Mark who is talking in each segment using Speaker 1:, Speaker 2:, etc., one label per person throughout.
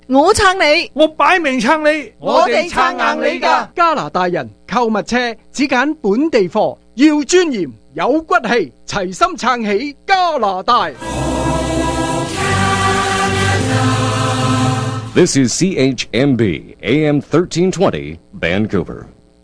Speaker 1: 我撐你，
Speaker 2: 我擺明撐你，
Speaker 1: 我哋撐硬你㗎。
Speaker 3: 加拿大人購物車只揀本地貨，要尊嚴有骨氣，齊心撐起加拿大。
Speaker 4: This is CHMB AM 1320 Vancouver.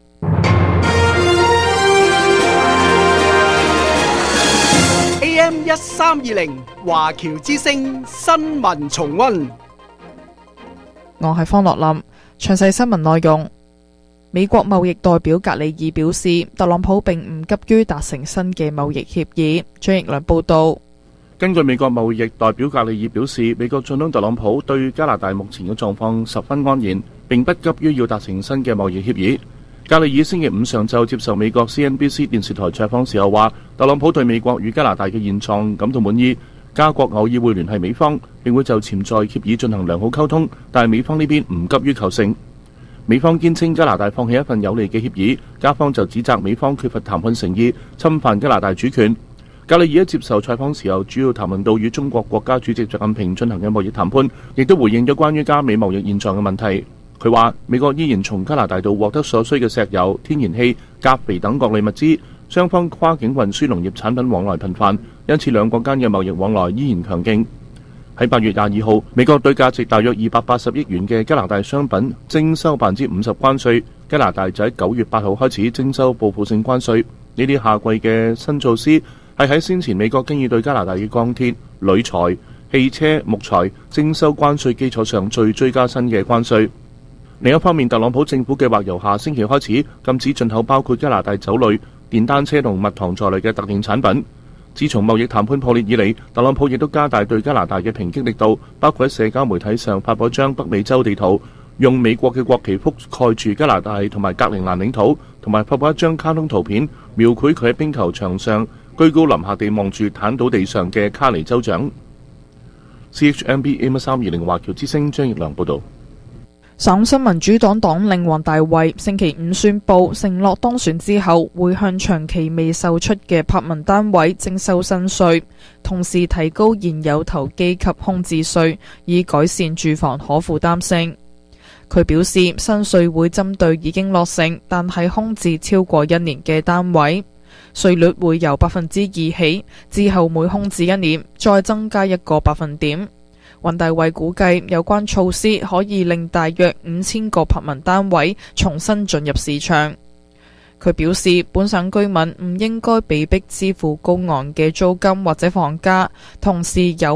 Speaker 3: AM 1320華僑之聲新聞重溫。
Speaker 1: 我係方樂林，詳細新聞內容。美國貿易代表格里爾表示，特朗普並唔急於達成新嘅貿易協議。張奕良報道。
Speaker 2: 根據美國貿易代表格里爾表示，美國總統特朗普對加拿大目前嘅狀況十分安然，並不急於要達成新嘅貿易協議。格里爾星期五上晝接受美國 CNBC 電視台採訪時候話，特朗普對美國與加拿大嘅現狀感到滿意，加國偶爾會聯繫美方，並會就潛在協議進行良好溝通，但係美方呢邊唔急於求成。美方堅稱加拿大放棄一份有利嘅協議，加方就指責美方缺乏談判誠意，侵犯加拿大主權。格里爾喺接受採訪時候，主要談論到與中國國家主席習近平進行嘅貿易談判，亦都回應咗關於加美貿易現狀嘅問題。佢話美國依然從加拿大度獲得所需嘅石油、天然氣、鉀肥等各類物資，雙方跨境運輸農業產品往來頻繁，因此兩國間嘅貿易往來依然強勁。喺8月22號，美國對價值大約280億元嘅加拿大商品徵收50%關稅，加拿大就喺9月8號開始徵收報復性關稅。呢啲夏季嘅新措施係喺先前美國經已對加拿大嘅鋼鐵、鋁材、汽車、木材徵收關稅基礎上再追加新嘅關稅。另一方面，特朗普政府計劃由下星期開始禁止進口包括加拿大酒類、電單車同蜜糖在內嘅特定產品。自從貿易談判破裂以嚟，特朗普亦都加大對加拿大嘅抨擊力度，包括喺社交媒體上發佈一張北美洲地圖，用美國嘅國旗覆蓋住加拿大同埋格陵蘭領土，同埋發佈一張卡通圖片，描繪佢喺冰球場上居高臨下地望住癱倒地上嘅卡尼州長。CHMB AM 1320華僑之聲張奕良報導。
Speaker 1: 省新民主黨黨領黃大衛星期五宣布，承諾當選之後會向長期未售出嘅柏文單位徵收新稅，同時提高現有投機及空置稅，以改善住房可負擔性。佢表示，新稅會針對已經落成但係空置超過1年嘅單位，稅率會由2%起，之後每空置1年再增加1個百分點。黃大衛估計有關措施可以令大約5000個柏文單位重新進入市場。佢表示，本省居民唔應該被迫支付高昂嘅租金或者房價，同時有